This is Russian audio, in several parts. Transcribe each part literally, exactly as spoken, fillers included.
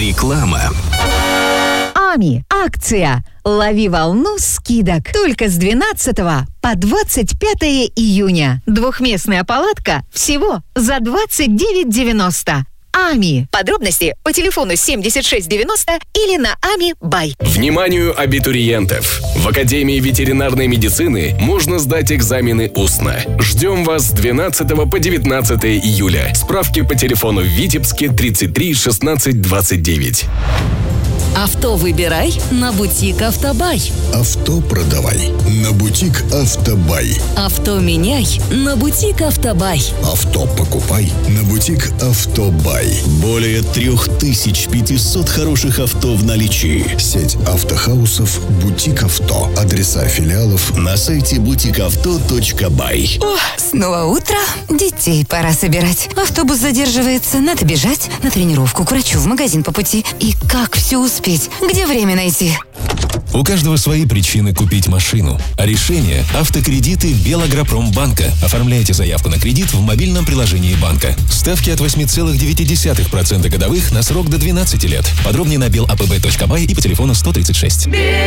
Реклама. АМИ. Акция «Лови волну скидок» только с двенадцатого по двадцать пятое июня. Двухместная палатка всего за двадцать девять девяносто. АМИ. Подробности по телефону семьдесят шесть девяносто или на ами бай. Вниманию абитуриентов! В Академии ветеринарной медицины можно сдать экзамены устно. Ждем вас с двенадцатого по девятнадцатое июля. Справки по телефону в Витебске тридцать три шестнадцать двадцать девять. Авто выбирай на бутик Автобай. Авто продавай на бутик Автобай. Авто меняй на бутик Автобай. Авто покупай на бутик Автобай. Более трех тысяч пятисот хороших авто в наличии. Сеть автохаусов «Бутик Авто». Адреса филиалов на сайте бутик авто точка бай. Ох, снова утро. Детей пора собирать. Автобус задерживается. Надо бежать на тренировку, к врачу, в магазин по пути. И как все успеть? Где время найти? У каждого свои причины купить машину. А решение – автокредиты Белагропромбанка. Оформляйте заявку на кредит в мобильном приложении банка. Ставки от восемь целых девять десятых процента годовых на срок до двенадцати лет. Подробнее на бел а пэ бэ точка бай и по телефону сто тридцать шесть.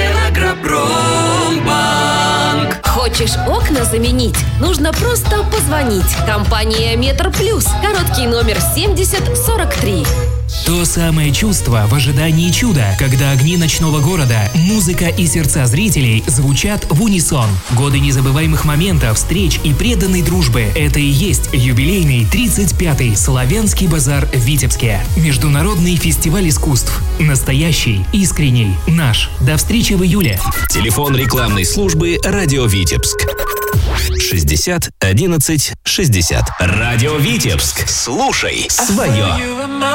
Белагропромбанк. Хочешь окна заменить? Нужно просто позвонить. Компания Метр Плюс. Короткий номер семьдесят сорок три. То самое чувство в ожидании чуда, когда огни ночного города, музыка и сердца зрителей звучат в унисон. Годы незабываемых моментов, встреч и преданной дружбы – это и есть юбилейный тридцать пятый Славянский базар в Витебске. Международный фестиваль искусств. Настоящий, искренний, наш. До встречи в июле. Телефон рекламной службы «Радио Витебск». шестьдесят одиннадцать шестьдесят. Радио Витебск. Слушай свое.